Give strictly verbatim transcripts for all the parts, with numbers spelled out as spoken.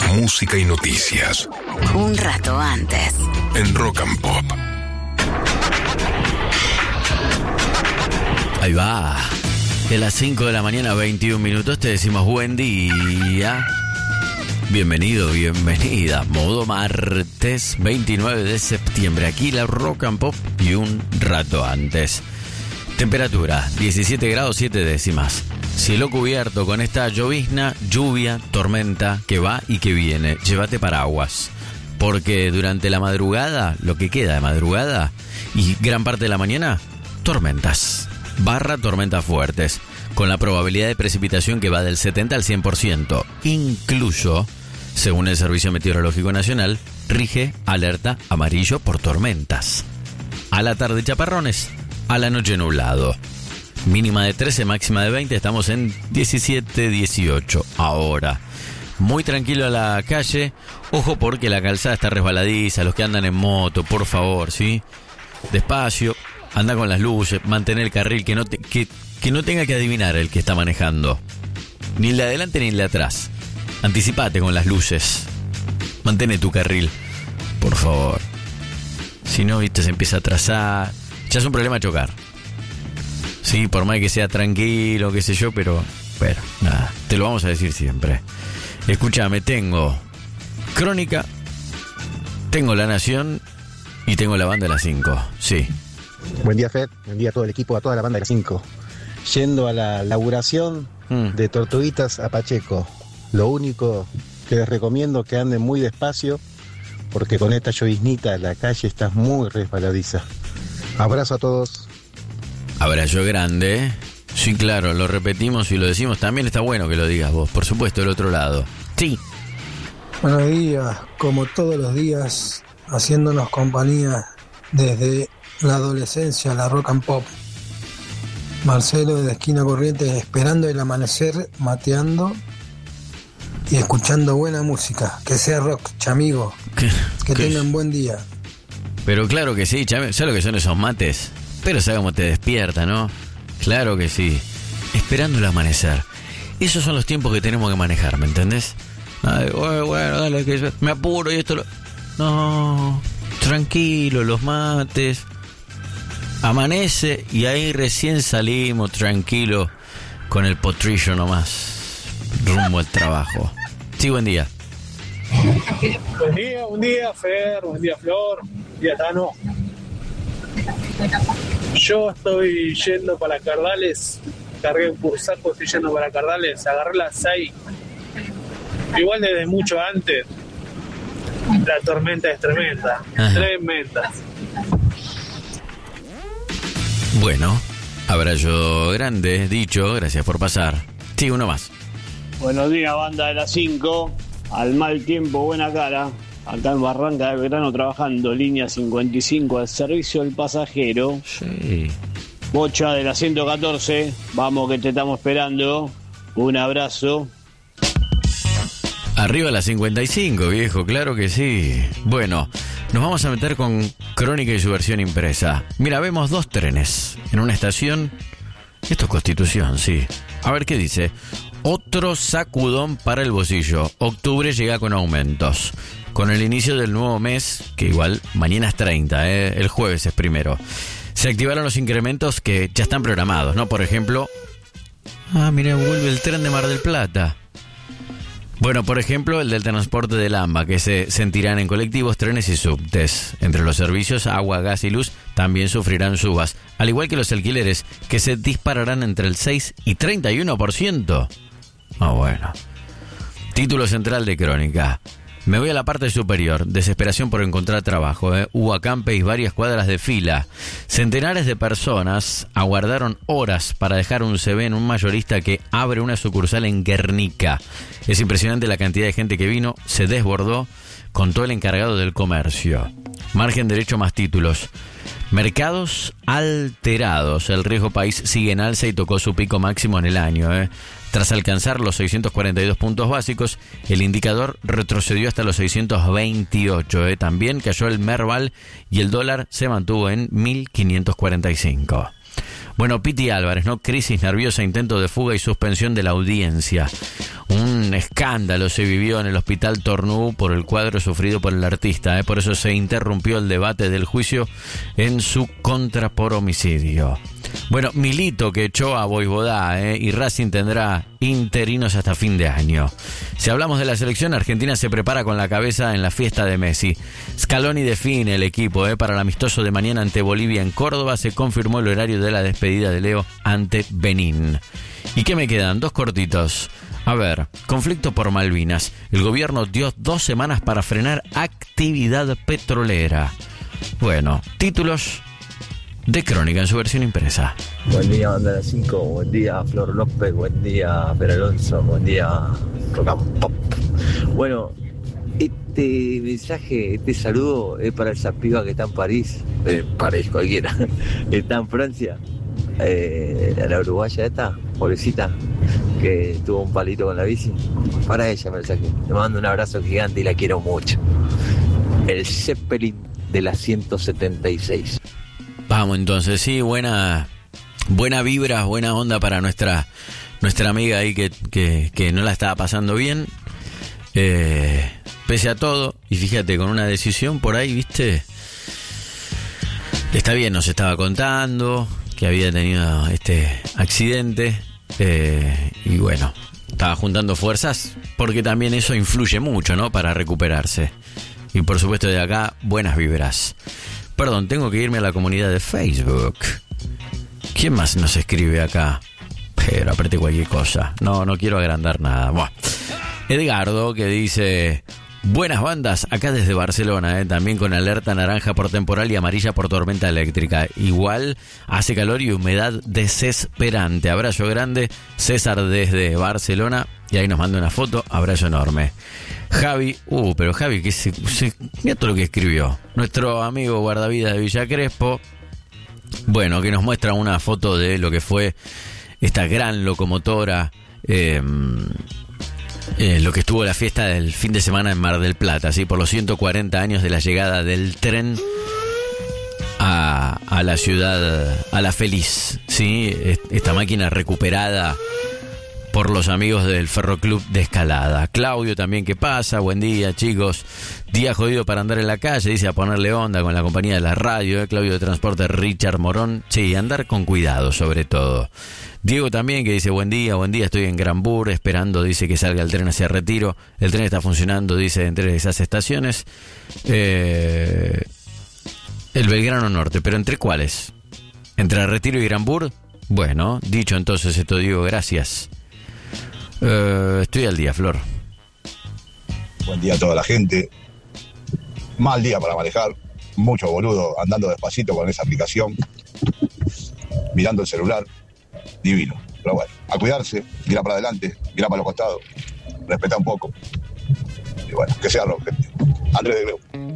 música y noticias. Un rato antes. En Rock and Pop. Ahí va. De las cinco de la mañana, veintiún minutos, te decimos buen día. Bienvenido, bienvenida. Modo martes, veintinueve de septiembre. Aquí la Rock and Pop y un rato antes. Temperatura, diecisiete grados, siete décimas. Cielo cubierto con esta llovizna, lluvia, tormenta que va y que viene. Llévate paraguas. Porque durante la madrugada, lo que queda de madrugada y gran parte de la mañana, tormentas. Barra tormentas fuertes. Con la probabilidad de precipitación que va del setenta al cien por ciento. Incluso, según el Servicio Meteorológico Nacional, rige alerta amarillo por tormentas. A la tarde chaparrones, a la noche nublado. Mínima de trece, máxima de veinte, estamos en diecisiete, dieciocho ahora. Muy tranquilo a la calle, ojo porque la calzada está resbaladiza, los que andan en moto, por favor, ¿sí? Despacio, anda con las luces, mantener el carril, que no, te, que, que no tenga que adivinar el que está manejando. Ni el de adelante ni el de atrás. Anticipate con las luces. Mantén tu carril, por favor. Si no, viste, se empieza a atrasar. Ya es un problema chocar. Sí, por más que sea tranquilo, qué sé yo, pero bueno, nada, te lo vamos a decir siempre. Escúchame, tengo Crónica, tengo La Nación y tengo la banda de las cinco, sí. Buen día, Fed, buen día a todo el equipo, a toda la banda de las cinco. Yendo a la laburación mm. de Tortuguitas a Pacheco. Lo único que les recomiendo que anden muy despacio, porque con esta lloviznita la calle está muy resbaladiza. Abrazo a todos. Abrazo grande. Sí, claro, lo repetimos y lo decimos. También está bueno que lo digas vos, por supuesto, del otro lado. Sí. Buenos días, como todos los días, haciéndonos compañía desde la adolescencia, la Rock and Pop. Marcelo de Esquina Corrientes, esperando el amanecer, mateando y escuchando buena música. Que sea rock, chamigo. ¿Qué? Que ¿Qué? Tengan buen día. Pero claro que sí, chamigo. ¿Sabes lo que son esos mates? Pero sabes cómo te despierta, ¿no? Claro que sí. Esperando el amanecer. Esos son los tiempos que tenemos que manejar, ¿me entendés? Ay, bueno, bueno, dale, que me apuro y esto lo... No, tranquilo, los mates. Amanece y ahí recién salimos tranquilo con el potrillo nomás, rumbo al trabajo. Sí, buen día. Buen día, buen día, Fer, buen día, Flor, buen día, Tano. Yo estoy yendo para Cardales, cargué un cursaco, estoy yendo para Cardales, agarré las seis. Igual desde mucho antes, la tormenta es tremenda, Ajá. tremenda. Bueno, abrazo grande, dicho, gracias por pasar. Sí, uno más. Buenos días, banda de las cinco, al mal tiempo, buena cara. Acá en Barranca de Belgrano trabajando, línea cincuenta y cinco al servicio del pasajero. Sí. Bocha de la ciento catorce, vamos que te estamos esperando. Un abrazo. Arriba la cincuenta y cinco, viejo, claro que sí. Bueno, nos vamos a meter con Crónica y su versión impresa. Mira, vemos dos trenes en una estación. Esto es Constitución, sí. A ver qué dice. Otro sacudón para el bolsillo. Octubre llega con aumentos. Con el inicio del nuevo mes, que igual mañana es treinta, ¿eh? El jueves es primero. Se activaron los incrementos que ya están programados, ¿no? Por ejemplo... Ah, mira, vuelve el tren de Mar del Plata. Bueno, por ejemplo, el del transporte del AMBA, que se sentirán en colectivos, trenes y subtes. Entre los servicios, agua, gas y luz también sufrirán subas. Al igual que los alquileres, que se dispararán entre el seis y treinta y uno por ciento. Ah, bueno. Título central de Crónica. Me voy a la parte superior. Desesperación por encontrar trabajo. ¿eh? Hubo acampe y varias cuadras de fila. Centenares de personas aguardaron horas para dejar un C V en un mayorista que abre una sucursal en Guernica. Es impresionante la cantidad de gente que vino. Se desbordó, contó el encargado del comercio. Margen derecho más títulos. Mercados alterados. El riesgo país sigue en alza y tocó su pico máximo en el año. ¿eh? Tras alcanzar los seiscientos cuarenta y dos puntos básicos, el indicador retrocedió hasta los seiscientos veintiocho. ¿eh? También cayó el Merval y el dólar se mantuvo en mil quinientos cuarenta y cinco. Bueno, Piti Álvarez, ¿no? Crisis nerviosa, intento de fuga y suspensión de la audiencia. Un Un escándalo se vivió en el Hospital Tornú por el cuadro sufrido por el artista. ¿eh? Por eso se interrumpió el debate del juicio en su contra por homicidio. Bueno, Milito que echó a Voivodá ¿eh? y Racing tendrá interinos hasta fin de año. Si hablamos de la selección, Argentina se prepara con la cabeza en la fiesta de Messi. Scaloni define el equipo ¿eh? para el amistoso de mañana ante Bolivia en Córdoba. Se confirmó el horario de la despedida de Leo ante Benín. ¿Y qué me quedan? Dos cortitos. A ver, conflicto por Malvinas. El gobierno dio dos semanas para frenar actividad petrolera. Bueno, títulos de Crónica en su versión impresa. Buen día, Banda de las cinco. Buen día, Flor López. Buen día, Per Alonso. Buen día, Rock and Pop. Bueno, este mensaje, este saludo es para esa piba que está en París. Eh, París, cualquiera. Está en Francia. Eh, la uruguaya esta, pobrecita, que tuvo un palito con la bici. Para ella, mensaje. Le mando un abrazo gigante y la quiero mucho. El Zeppelin de la ciento setenta y seis. Vamos entonces, sí, buena buena vibra, buena onda para nuestra nuestra amiga ahí que, que, que no la estaba pasando bien, eh, pese a todo, y fíjate, con una decisión por ahí, viste, está bien, nos estaba contando que había tenido este accidente, eh, y bueno, estaba juntando fuerzas, porque también eso influye mucho, ¿no?, para recuperarse, y por supuesto de acá, buenas vibras. Perdón, tengo que irme a la comunidad de Facebook. ¿Quién más nos escribe acá? Pero apriete cualquier cosa. No, no quiero agrandar nada. Buah. Edgardo, que dice: buenas bandas, acá desde Barcelona, ¿eh? También con alerta naranja por temporal y amarilla por tormenta eléctrica. Igual hace calor y humedad desesperante. Abrazo grande, César desde Barcelona. Y ahí nos manda una foto, abrazo enorme. Javi, uh, pero Javi, que se, se, mira todo lo que escribió. Nuestro amigo guardavidas de Villa Crespo, bueno, que nos muestra una foto de lo que fue esta gran locomotora, eh, eh, lo que estuvo la fiesta del fin de semana en Mar del Plata, ¿sí? Por los ciento cuarenta años de la llegada del tren a, a la ciudad, a La Feliz, ¿sí? Esta máquina recuperada por los amigos del Ferroclub de Escalada. Claudio también, ¿qué pasa? Buen día, chicos. Día jodido para andar en la calle, dice, a ponerle onda con la compañía de la radio, ¿eh? Claudio de Transporte Richard Morón. Sí, andar con cuidado, sobre todo. Diego también, que dice, buen día, buen día, estoy en Granbur, esperando, dice, que salga el tren hacia Retiro. El tren está funcionando, dice, entre esas estaciones. Eh, el Belgrano Norte, ¿pero entre cuáles? ¿Entre Retiro y Granbur? Bueno, dicho entonces esto, Diego, gracias. Uh, estoy al día, Flor. Buen día a toda la gente. Mal día para manejar. Mucho boludo andando despacito con esa aplicación, mirando el celular. Divino. Pero bueno, a cuidarse, mira para adelante, mira para los costados, respeta un poco. Y bueno, que sea rock, gente. Andrés de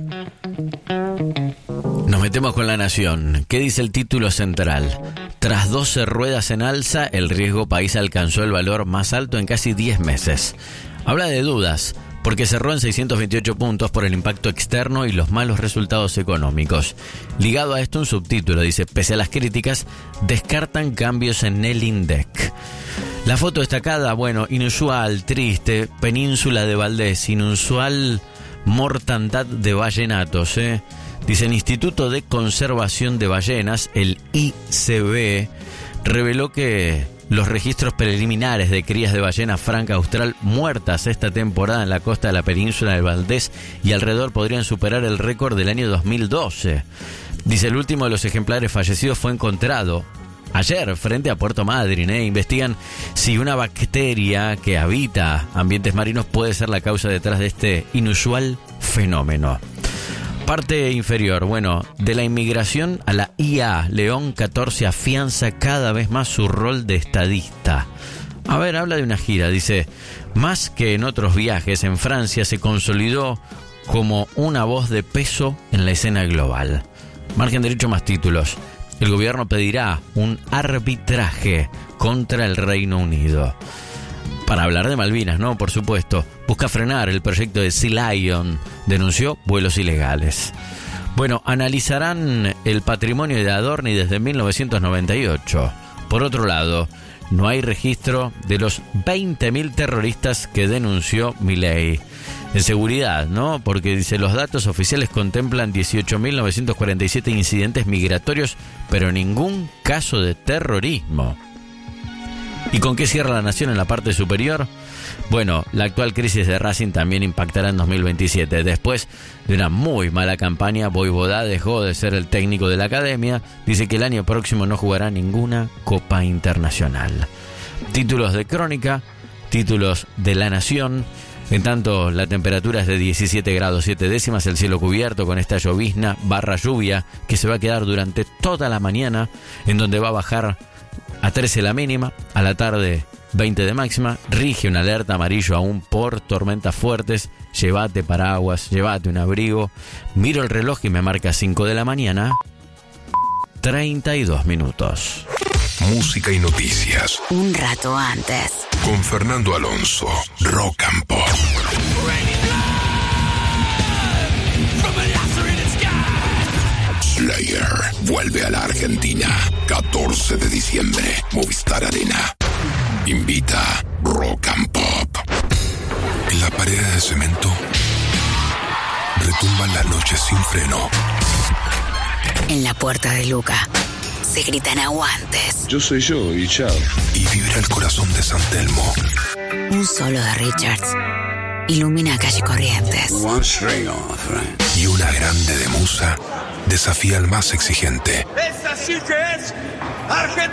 Greu. Nos metemos con La Nación. ¿Qué dice el título central? Tras doce ruedas en alza, el riesgo país alcanzó el valor más alto en casi diez meses. Habla de dudas, porque cerró en seiscientos veintiocho puntos por el impacto externo y los malos resultados económicos. Ligado a esto, un subtítulo dice, pese a las críticas, descartan cambios en el INDEC. La foto destacada, bueno, inusual, triste, península de Valdés, inusual mortandad de ballenatos, ¿eh? Dice, el Instituto de Conservación de Ballenas, el I C B, reveló que los registros preliminares de crías de ballena franca austral muertas esta temporada en la costa de la península de Valdés y alrededor podrían superar el récord del año dos mil doce. Dice, el último de los ejemplares fallecidos fue encontrado ayer frente a Puerto Madryn. ¿eh? Investigan si una bacteria que habita ambientes marinos puede ser la causa detrás de este inusual fenómeno. Parte inferior, bueno, de la inmigración a la I A, León catorce afianza cada vez más su rol de estadista. A ver, habla de una gira, dice, más que en otros viajes, en Francia se consolidó como una voz de peso en la escena global. Margen derecho, más títulos. El gobierno pedirá un arbitraje contra el Reino Unido. Para hablar de Malvinas, ¿no? Por supuesto. Busca frenar el proyecto de Sea Lion. Denunció vuelos ilegales. Bueno, analizarán el patrimonio de Adorni desde mil novecientos noventa y ocho. Por otro lado, no hay registro de los veinte mil terroristas que denunció Milei. En seguridad, ¿no? Porque dice, los datos oficiales contemplan dieciocho mil novecientos cuarenta y siete incidentes migratorios, pero ningún caso de terrorismo. ¿Y con qué cierra la Nación en la parte superior? Bueno, la actual crisis de Racing también impactará en dos mil veintisiete. Después de una muy mala campaña, Voivodá dejó de ser el técnico de la academia. Dice que el año próximo no jugará ninguna Copa Internacional. Títulos de Crónica, títulos de La Nación. En tanto, la temperatura es de diecisiete grados siete décimas, el cielo cubierto con esta llovizna barra lluvia que se va a quedar durante toda la mañana, en donde va a bajar a trece la mínima, a la tarde veinte de máxima, rige una alerta amarillo aún por tormentas fuertes. Llévate paraguas, llévate un abrigo. Miro el reloj y me marca cinco de la mañana, treinta y dos minutos. Música y noticias. Un rato antes. Con Fernando Alonso, Rock and Pop. Slayer vuelve a la Argentina. catorce de diciembre, Movistar Arena. Invita Rock and Pop. En la pared de cemento retumban las noches sin freno. En la puerta de Luca se gritan aguantes. Yo soy yo y chao. Y vibra el corazón de San Telmo. Un solo de Richards ilumina calle Corrientes. Y una grande de Musa desafía al más exigente. ¡Esa sí que es Argentina!